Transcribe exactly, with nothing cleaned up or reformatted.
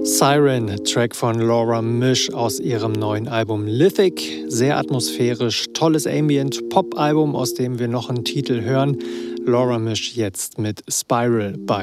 Siren, Track von Laura Misch aus ihrem neuen Album Lithic. Sehr atmosphärisch, tolles Ambient-Pop-Album, aus dem wir noch einen Titel hören. Laura Misch jetzt mit Spiral bei